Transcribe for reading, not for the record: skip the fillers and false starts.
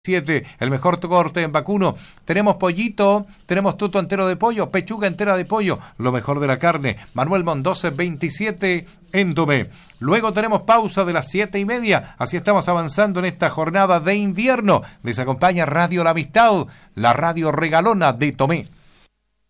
el mejor corte en vacuno. Tenemos pollito, tenemos tuto entero de pollo, pechuga entera de pollo, lo mejor de la carne. Manuel Mondoza 27 en Tomé. Luego tenemos pausa de las 7:30. Así estamos avanzando en esta jornada de invierno. Les acompaña Radio La Amistad, la radio regalona de Tomé.